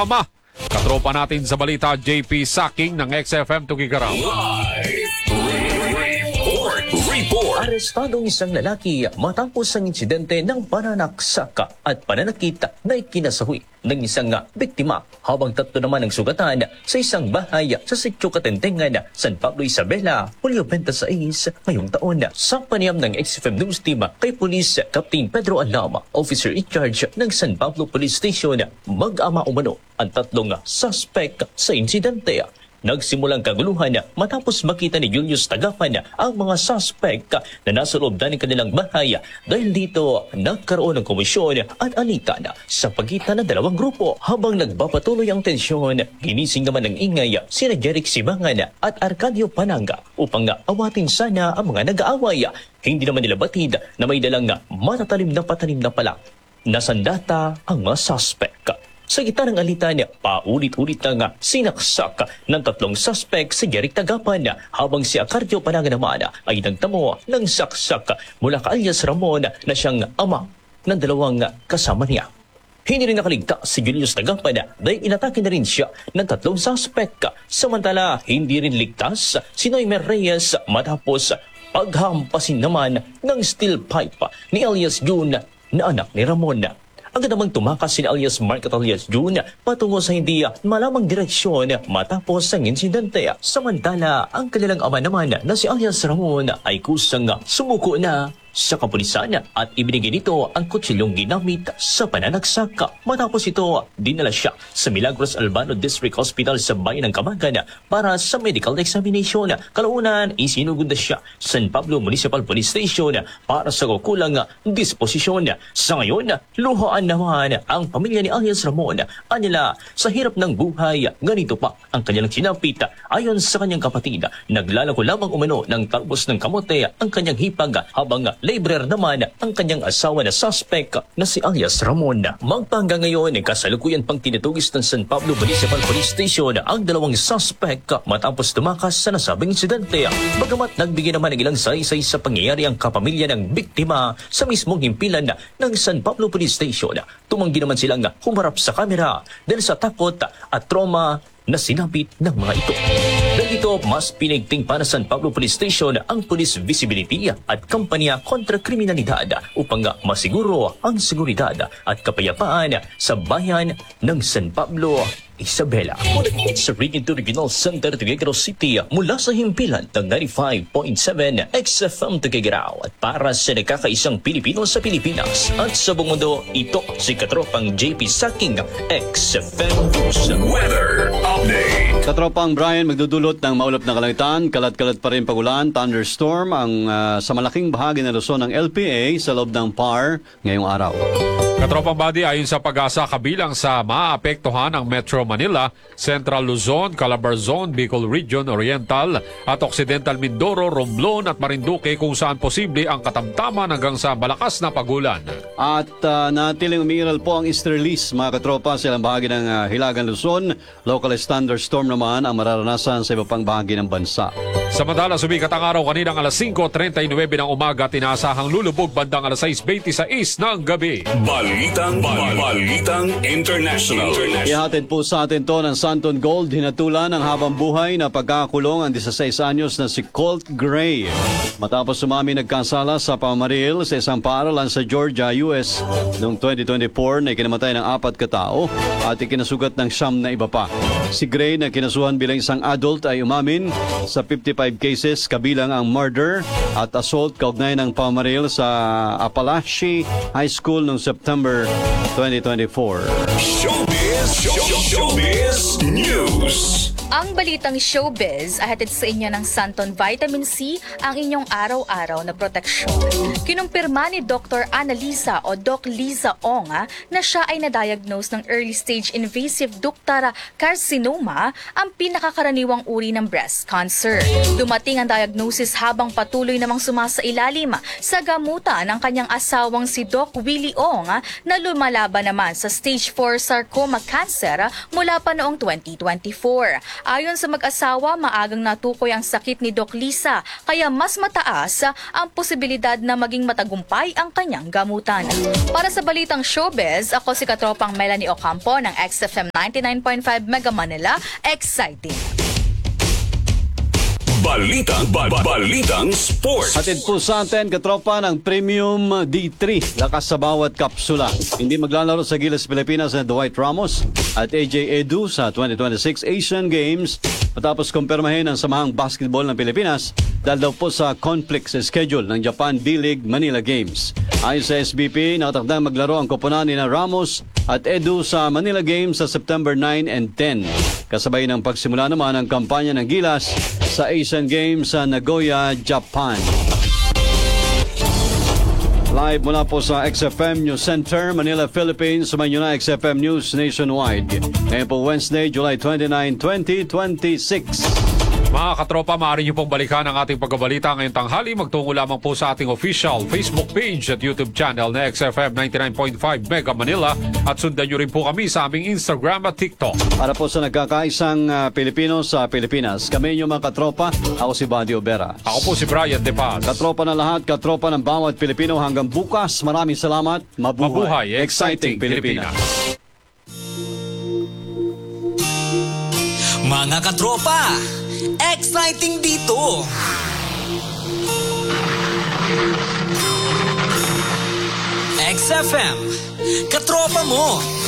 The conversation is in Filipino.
Ama, katropa natin sa balita, JP Saking ng XFM Tugigaraw. Arestado ang isang lalaki matapos ang insidente ng pananaksak at pananakit na ikinasawi ng isang biktima, habang tatlo naman ang sugatan sa isang bahay sa Sitio Katentengan, San Pablo, Isabela, Hulyo 26 ngayong taon. Sa panayam ng XFM News Team kay Police Captain Pedro Alama, officer in charge ng San Pablo Police Station, mag-ama umano ang tatlong suspect sa insidente. Nagsimulang kaguluhan matapos makita ni Julius Tagapan ang mga suspect na nasa loob na ng kanilang bahay. Dahil dito, nagkaroon ng komisyon at alitan sa pagitan ng dalawang grupo. Habang nagpapatuloy ang tensyon, ginising naman ng ingay sina Jeric Sibangan at Arcadio Pananga upang awatin sana ang mga nag-aaway. Hindi naman nila batid na may dalang matatalim na patalim na pala na sandata ang mga suspect. Sa gitna ng alitan, paulit-ulit na sinaksak ng tatlong suspect si Jeric Tagapan, habang si Arcadio Pananga naman ay nagtamo ng saksak mula kay alias Ramon na siyang ama ng dalawang kasama niya. Hindi rin nakaligtas si Julius Tagapan dahil inatake na rin siya ng tatlong suspect. Samantala, hindi rin ligtas si Noymer Reyes matapos paghampasin naman ng steel pipe ni alias June na anak ni Ramon. Agad namang tumakas si alias Mark at alias June patungo sa hindi malamang direksyon matapos ang insidente. Samantala, ang kanilang ama naman na si alias Ramon ay kusang sumuko na sa kapulisan at ibinigay nito ang kutsilyong ginamit sa pananaksak. Matapos ito, dinala siya sa Milagros Albano District Hospital sa bayan ng Camagan para sa medical examination. Kalaunan, isinugod na siya sa San Pablo Municipal Police Station para sa kukulang disposisyon. Sa ngayon, luhaan naman ang pamilya ni alias Ramon. Anila, sa hirap ng buhay, ganito pa ang kanyang sinapit. Ayon sa kanyang kapatid, naglalako lamang umano ng talbos ng kamote ang kanyang hipag, habang labourer naman ang kanyang asawa na suspect na si alias Ramon. Magpahanggang ngayon, kasalukuyan pang tinutugis ng San Pablo Municipal Police Station ang dalawang suspect matapos tumakas sa nasabing insidente. Bagamat nagbigay naman ng ilang saysay sa pangyayari ang kapamilya ng biktima sa mismong himpilan ng San Pablo Police Station, tumanggi naman silang humarap sa kamera dahil sa takot at trauma na sinapit ng mga ito. Dahil ito, mas pinigting para San Pablo Police Station ang police visibility at kampanya kontra kriminalidad upang masiguro ang seguridad at kapayapaan sa bayan ng San Pablo, Isabela. Sa Region 2 Regional Center, Tuguegarao City, mula sa himpilan ng 95.7 XFM Tuguegarao at para sa nakakaisang Pilipino sa Pilipinas at sa buong mundo, ito si katropang JP Saking XFM News Weather Update. Katropang Brian, magdudulot ng maulap na kalangitan, kalat-kalat pa rin pagulan, thunderstorm sa malaking bahagi ng Luzon ng LPA sa loob ng PAR ngayong araw. Katropang Body, ayon sa Pag-asa, kabilang sa maapektuhan ang Metro Manila, Central Luzon, Calabarzon, Bicol Region, Oriental at Occidental Mindoro, Romblon at Marinduque, kung saan posible ang katamtaman hanggang sa malakas na pagulan. At natiling umiiral po ang easterlies, mga katropa, sa ilang bahagi ng Hilagang Luzon. Localized thunderstorm naman ang mararanasan sa iba pang bahagi ng bansa. Samantala, sumikat ang araw kaninang alas 5:39 ng umaga, tinasahang lulubog bandang alas 6:26 ng gabi. Balitang International. Ihatid po sa atin to ng Santon Gold, hinatulan ng habang buhay na pagkakulong ang 16 anyos na si Colt Gray. Matapos sumami nagkasala sa pamaril sa isang paaralan sa Georgia, US noong 2024 na ikinamatay ng 4 katao at ikinasugat ng 9 na iba pa. Si Gray na kinasuhan bilang isang adult ay umamin sa 55 cases kabilang ang murder at assault kaugnay ng pamaril sa Apalachee High School noong September 2024. Showbiz News. Ang balitang showbiz ay hatid sa inyo ng Santon Vitamin C, ang inyong araw-araw na proteksyon. Kinumpirma ni Dr. Annalisa o Doc Liza Ong na siya ay na-diagnose ng early stage invasive ductal carcinoma, ang pinakakaraniwang uri ng breast cancer. Dumating ang diagnosis habang patuloy namang sumasailalim sa gamutan ng kanyang asawang si Doc Willie Ong na lumalaban naman sa stage 4 sarcoma cancer mula pa noong 2024. Ayon sa mag-asawa, maagang natukoy ang sakit ni Doc Lisa, kaya mas mataas ang posibilidad na maging matagumpay ang kanyang gamutan. Para sa balitang showbiz, ako si katropang Melanie Ocampo ng XFM 99.5 Mega Manila. Exciting! Balitang Sports. Hatid po sa atin, katropa ng Premium D3. Lakas sa bawat kapsula. Hindi maglalaro sa Gilas Pilipinas na Dwight Ramos at AJ Edu sa 2026 Asian Games matapos kumpirmahin ang Samahang Basketball ng Pilipinas dahil daw po sa conflict sa schedule ng Japan D-League Manila Games. Ayon sa SBP, nakatakdang maglaro ang koponan ni Ramos at Edu sa Manila Games sa September 9 and 10. Kasabay ng pagsimula naman ang kampanya ng Gilas sa Asian Games sa Nagoya, Japan. Live mula po sa XFM News Center, Manila, Philippines. Sumayin nyo na XFM News Nationwide. Ngayon po Wednesday, July 29, 2026. Mga katropa, maaari niyo pong balikan ang ating pagbabalita ngayong tanghali. Magtungo lamang po sa ating official Facebook page at YouTube channel na XFM 99.5 Mega Manila at sundan niyo rin po kami sa aming Instagram at TikTok. Para po sa nagkakaisang Pilipino sa Pilipinas, kami yung mga katropa. Ako si Badi Obera. Ako po si Brian De Paz. Katropa na lahat, katropa ng bawat Pilipino hanggang bukas. Maraming salamat. Mabuhay, exciting Pilipinas. Mga katropa, exciting dito! XFM, katropa mo!